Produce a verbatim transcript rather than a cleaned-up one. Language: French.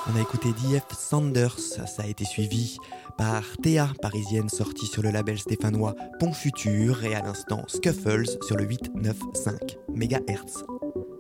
On a écouté D F Sanders, ça a été suivi par Théa, parisienne, sortie sur le label stéphanois Pont Futur, et à l'instant Scuffles sur le huit neuf cinq mégahertz.